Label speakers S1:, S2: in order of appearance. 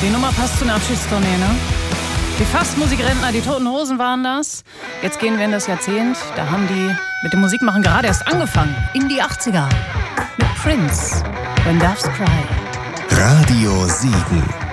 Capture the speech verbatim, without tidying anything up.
S1: die Nummer passt zu einer Abschiedstournee, ne? Die Fastmusikrentner, die Toten Hosen waren das. Jetzt gehen wir in das Jahrzehnt. Da haben die mit dem Musikmachen gerade erst angefangen. In die achtziger. Mit Prince. When Doves Cry.
S2: Radio Siegen.